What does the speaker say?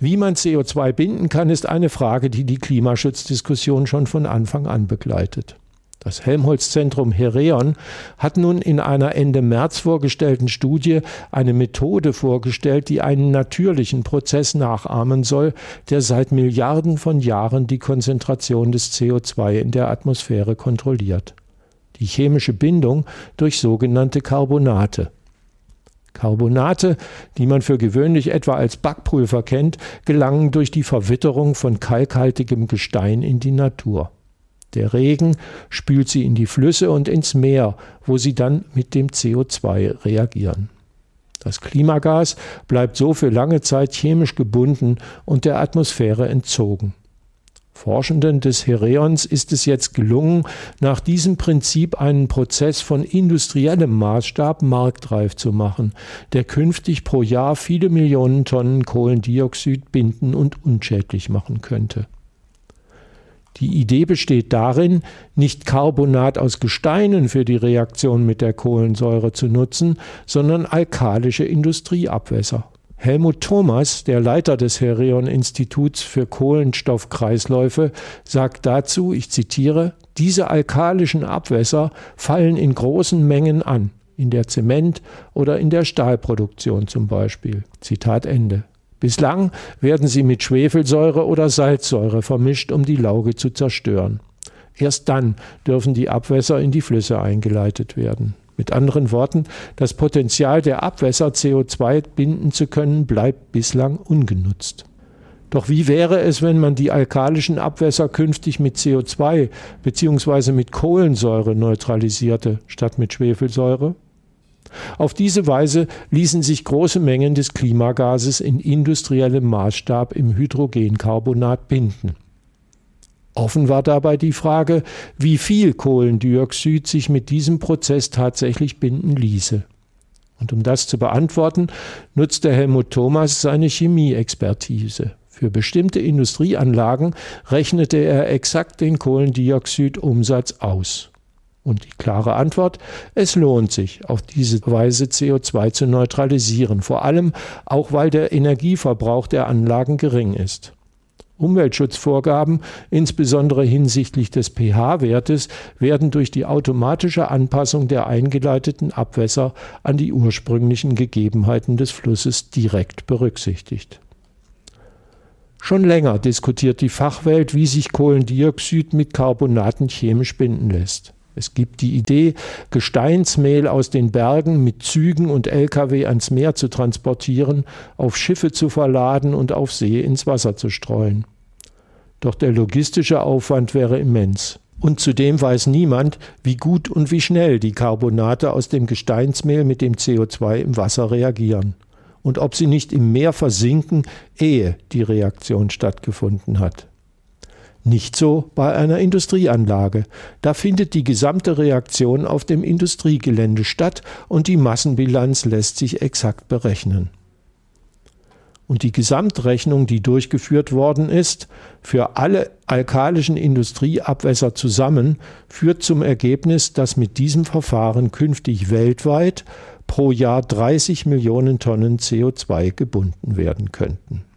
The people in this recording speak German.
Wie man CO2 binden kann, ist eine Frage, die die Klimaschutzdiskussion schon von Anfang an begleitet. Das Helmholtz-Zentrum Hereon hat nun in einer Ende März vorgestellten Studie eine Methode vorgestellt, die einen natürlichen Prozess nachahmen soll, der seit Milliarden von Jahren die Konzentration des CO2 in der Atmosphäre kontrolliert. Die chemische Bindung durch sogenannte Carbonate. Carbonate, die man für gewöhnlich etwa als Backpulver kennt, gelangen durch die Verwitterung von kalkhaltigem Gestein in die Natur. Der Regen spült sie in die Flüsse und ins Meer, wo sie dann mit dem CO2 reagieren. Das Klimagas bleibt so für lange Zeit chemisch gebunden und der Atmosphäre entzogen. Forschenden des Hereons ist es jetzt gelungen, nach diesem Prinzip einen Prozess von industriellem Maßstab marktreif zu machen, der künftig pro Jahr viele Millionen Tonnen Kohlendioxid binden und unschädlich machen könnte. Die Idee besteht darin, nicht Carbonat aus Gesteinen für die Reaktion mit der Kohlensäure zu nutzen, sondern alkalische Industrieabwässer. Helmut Thomas, der Leiter des Hereon-Instituts für Kohlenstoffkreisläufe, sagt dazu, ich zitiere, diese alkalischen Abwässer fallen in großen Mengen an, in der Zement- oder in der Stahlproduktion zum Beispiel. Zitat Ende. Bislang werden sie mit Schwefelsäure oder Salzsäure vermischt, um die Lauge zu zerstören. Erst dann dürfen die Abwässer in die Flüsse eingeleitet werden. Mit anderen Worten, das Potenzial der Abwässer, CO2 binden zu können, bleibt bislang ungenutzt. Doch wie wäre es, wenn man die alkalischen Abwässer künftig mit CO2 bzw. mit Kohlensäure neutralisierte, statt mit Schwefelsäure? Auf diese Weise ließen sich große Mengen des Klimagases in industriellem Maßstab im Hydrogencarbonat binden. Offen war dabei die Frage, wie viel Kohlendioxid sich mit diesem Prozess tatsächlich binden ließe. Und um das zu beantworten, nutzte Helmut Thomas seine Chemieexpertise. Für bestimmte Industrieanlagen rechnete er exakt den Kohlendioxidumsatz aus. Und die klare Antwort, es lohnt sich, auf diese Weise CO2 zu neutralisieren, vor allem auch, weil der Energieverbrauch der Anlagen gering ist. Umweltschutzvorgaben, insbesondere hinsichtlich des pH-Wertes, werden durch die automatische Anpassung der eingeleiteten Abwässer an die ursprünglichen Gegebenheiten des Flusses direkt berücksichtigt. Schon länger diskutiert die Fachwelt, wie sich Kohlendioxid mit Carbonaten chemisch binden lässt. Es gibt die Idee, Gesteinsmehl aus den Bergen mit Zügen und Lkw ans Meer zu transportieren, auf Schiffe zu verladen und auf See ins Wasser zu streuen. Doch der logistische Aufwand wäre immens. Und zudem weiß niemand, wie gut und wie schnell die Carbonate aus dem Gesteinsmehl mit dem CO2 im Wasser reagieren. Und ob sie nicht im Meer versinken, ehe die Reaktion stattgefunden hat. Nicht so bei einer Industrieanlage. Da findet die gesamte Reaktion auf dem Industriegelände statt und die Massenbilanz lässt sich exakt berechnen. Und die Gesamtrechnung, die durchgeführt worden ist, für alle alkalischen Industrieabwässer zusammen, führt zum Ergebnis, dass mit diesem Verfahren künftig weltweit pro Jahr 30 Millionen Tonnen CO2 gebunden werden könnten.